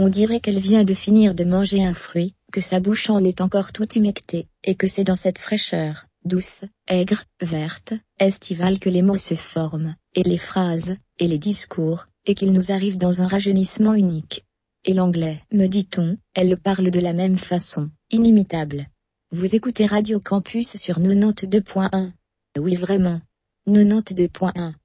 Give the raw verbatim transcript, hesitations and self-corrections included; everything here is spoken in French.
On dirait qu'elle vient de finir de manger un fruit, que sa bouche en est encore toute humectée, et que c'est dans cette fraîcheur, douce, aigre, verte, estivale que les mots se forment, et les phrases, et les discours, et qu'ils nous arrivent dans un rajeunissement unique. Et l'anglais, me dit-on, elle le parle de la même façon, inimitable. Vous écoutez Radio Campus sur quatre-vingt-deux point un. Oui vraiment. quatre-vingt-deux point un.